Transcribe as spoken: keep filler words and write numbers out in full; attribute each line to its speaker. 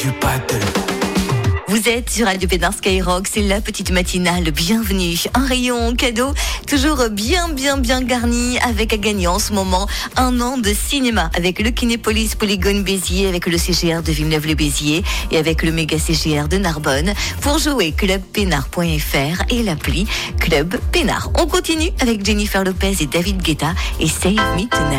Speaker 1: Du paddle.
Speaker 2: Vous êtes sur Radio Pénard Skyrock, c'est la petite matinale, bienvenue. Un rayon cadeau, toujours bien bien bien garni, avec à gagner en ce moment un an de cinéma avec le Kinépolis Polygone Béziers, avec le C G R de Villeneuve-le-Béziers et avec le méga C G R de Narbonne. Pour jouer, club pénard point f r et l'appli Club Pénard. On continue avec Jennifer Lopez et David Guetta et Save Me Tonight.